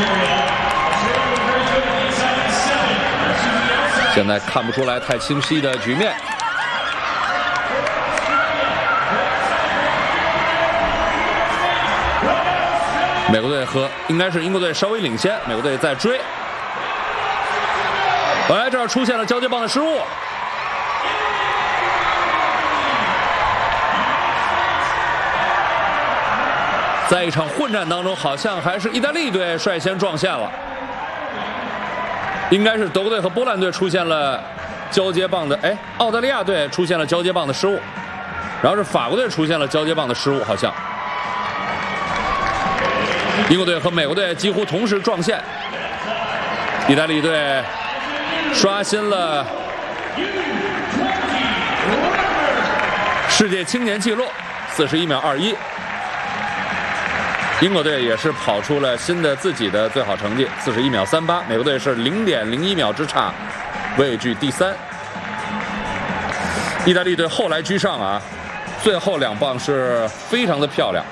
现在看不出来太清晰的局面。美国队和应该是英国队稍微领先，美国队在追。哎，这儿出现了交接棒的失误。在一场混战当中，好像还是意大利队率先撞线了。应该是德国队和波兰队出现了交接棒的，哎，澳大利亚队出现了交接棒的失误，然后是法国队出现了交接棒的失误，好像。英国队和美国队几乎同时撞线，意大利队刷新了世界青年纪录，41秒21。英国队也是跑出了新的自己的最好成绩，41秒38。美国队是0.01秒之差，位居第3。意大利队后来居上啊，最后2棒是非常的漂亮。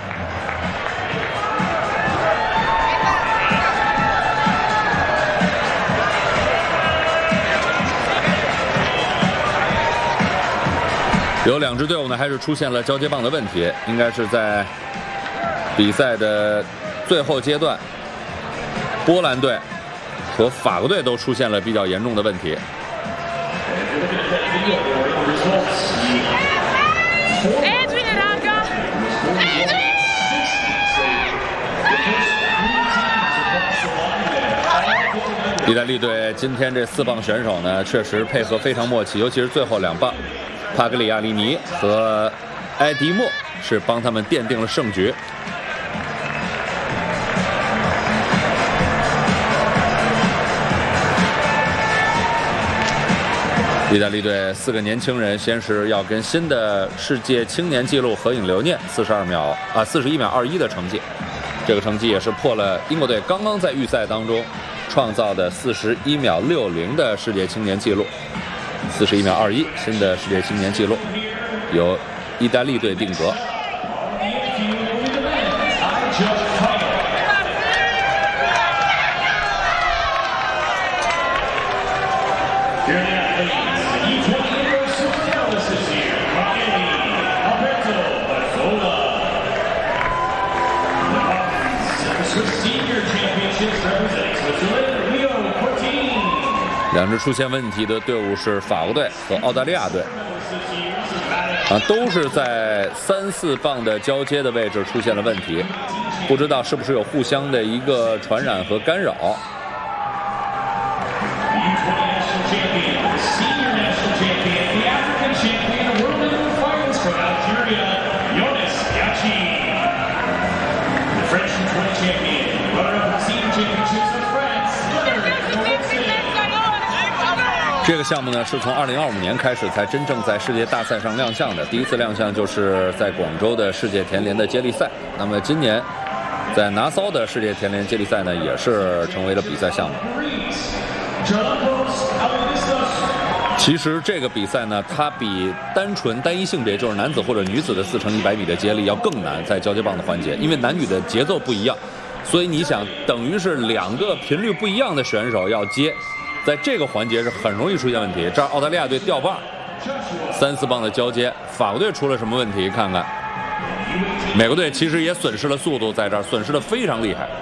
有2支队伍呢，还是出现了交接棒的问题，应该是在比赛的最后阶段，波兰队和法国队都出现了比较严重的问题。意大利队今天这4棒选手呢，确实配合非常默契，尤其是最后2棒，帕格里亚利尼和埃迪莫是帮他们奠定了胜局。意大利队4个年轻人先是要跟新的世界青年纪录合影留念，41秒21的成绩，这个成绩也是破了英国队刚刚在预赛当中创造的41秒60的世界青年纪录，41秒21，新的世界青年纪录由意大利队定格。2支出现问题的队伍是法国队和澳大利亚队，都是在3、4棒的交接的位置出现了问题，不知道是不是有互相的一个传染和干扰。这个项目呢是从2025年开始才真正在世界大赛上亮相的，第一次亮相就是在广州的世界田联的接力赛。那么今年在拿骚的世界田联接力赛呢，也是成为了比赛项目。其实这个比赛呢，它比单一性别，就是男子或者女子的4乘100米的接力要更难，在交接棒的环节，因为男女的节奏不一样，所以你想，等于是2个频率不一样的选手要接。在这个环节是很容易出现问题。这儿澳大利亚队掉棒，3、4棒的交接，法国队出了什么问题？看看，美国队其实也损失了速度，在这儿损失的非常厉害。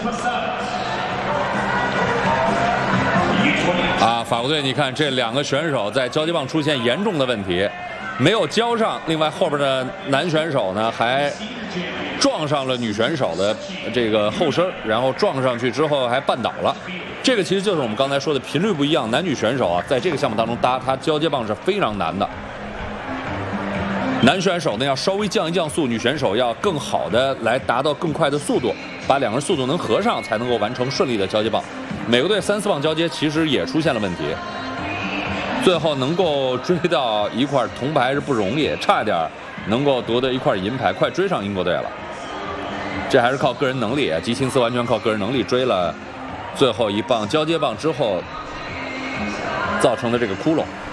法国队，你看这2个选手在交接棒出现严重的问题，没有交上。另外后边的男选手呢，还撞上了女选手的这个后身，然后撞上去之后还绊倒了。这个其实就是我们刚才说的频率不一样，男女选手在这个项目当中搭，他交接棒是非常难的。男选手呢要稍微降一降速，女选手要更好的来达到更快的速度，把2个人速度能合上，才能够完成顺利的交接棒。美国队3、4棒交接其实也出现了问题，最后能够追到一块铜牌是不容易，差点能够夺得一块银牌，快追上英国队了。这还是靠个人能力，吉钦斯完全靠个人能力追了最后1棒交接棒之后造成的这个窟窿。